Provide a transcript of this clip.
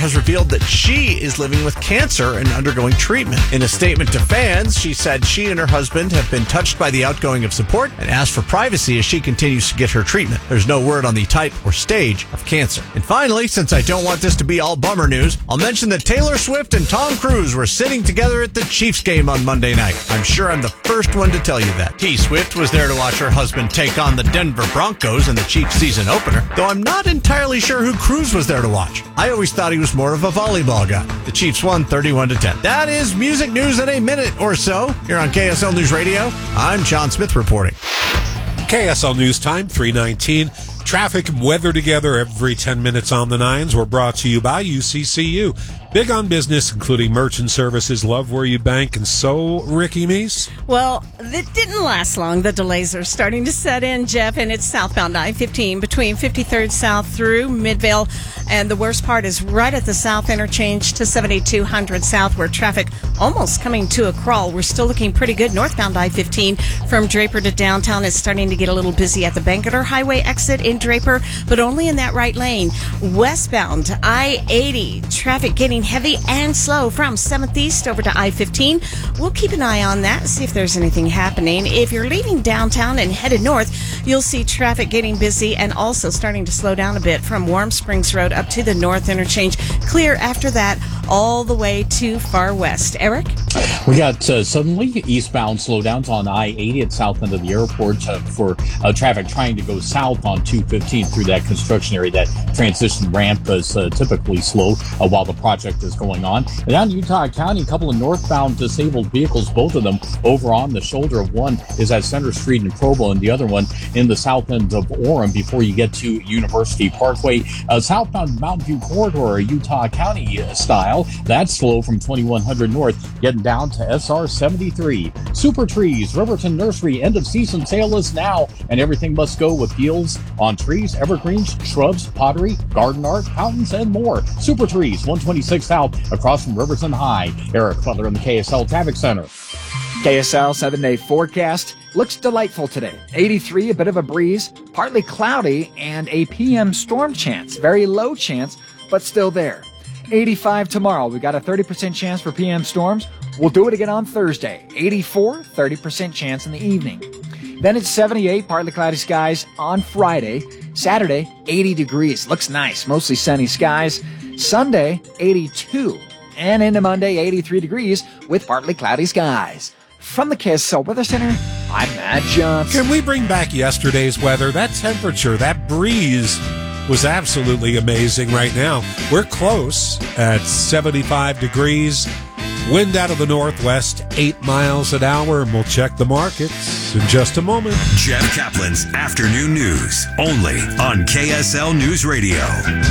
has revealed that she is living with cancer and undergoing treatment. In a statement to fans, she said she and her husband have been touched by the outgoing of support and asked for privacy as she continues to get her treatment. There's no word on the type or stage of cancer. And finally, since I don't want this to be all bummer news, I'll mention that Taylor Swift and Tom Cruise were sitting together at the Chiefs game on Monday night. I'm sure I'm the first one to tell you that. T-Swift was there to watch her husband take on the Denver Broncos in the Chiefs season opener, though I'm not entirely sure who Cruise was there to watch. I always thought he was more of a volleyball guy. The Chiefs won 31-10. That is music news in a minute or so. Here on KSL News Radio, I'm John Smith reporting. KSL News Time, 3:19. Traffic and weather together every 10 minutes on the nines. We're brought to you by UCCU. Big on business, including merchant services. Love where you bank. And so, Ricky Meese? Well, it didn't last long. The delays are starting to set in, Jeff, and it's southbound I-15 between 53rd South through Midvale. And the worst part is right at the south interchange to 7200 South, where traffic almost coming to a crawl. We're still looking pretty good. Northbound I-15 from Draper to downtown is starting to get a little busy at the Bangerter Highway exit in Draper, but only in that right lane. Westbound I-80, traffic getting heavy and slow from 7th East over to I-15. We'll keep an eye on that, see if there's anything happening. If you're leaving downtown and headed north, you'll see traffic getting busy and also starting to slow down a bit from Warm Springs Road up to the north interchange. Clear after that all the way to Far West. Eric? We got suddenly eastbound slowdowns on I-80 at south end of the airport for traffic trying to go south on 215 through that construction area. That transition ramp is typically slow while the project is going on. And down in Utah County, a couple of northbound disabled vehicles, both of them over on the shoulder of one is at Center Street in Provo and the other one in the south end of Orem before you get to University Parkway. Southbound Mountain View Corridor, Utah County style, that's slow from 2100 north, getting down to SR 73. Super Trees, Riverton Nursery, end of season sale is now, and everything must go with deals on trees, evergreens, shrubs, pottery, garden art, fountains, and more. Super Trees, 126 South, across from Riverton High. Eric Butler in the KSL Traffic Center. KSL 7-day forecast looks delightful today. 83, a bit of a breeze, partly cloudy, and a PM storm chance. Very low chance, but still there. 85 tomorrow. We got a 30% chance for PM storms. We'll do it again on Thursday. 84, 30% chance in the evening. Then it's 78, partly cloudy skies on Friday. Saturday, 80 degrees. Looks nice. Mostly sunny skies. Sunday, 82. And into Monday, 83 degrees with partly cloudy skies. From the KSL Weather Center, I'm Matt Johnson. Can we bring back yesterday's weather? That temperature, that breeze was absolutely amazing right now. We're close at 75 degrees. Wind out of the northwest, 8 miles an hour, and we'll check the markets in just a moment. Jeff Kaplan's Afternoon News, only on KSL News Radio.